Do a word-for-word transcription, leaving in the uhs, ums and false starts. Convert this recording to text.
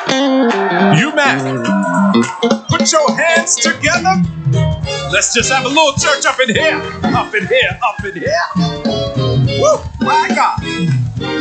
You man, put your hands together. Let's just have a little church up in here, up in here, up in here. Woo, my God.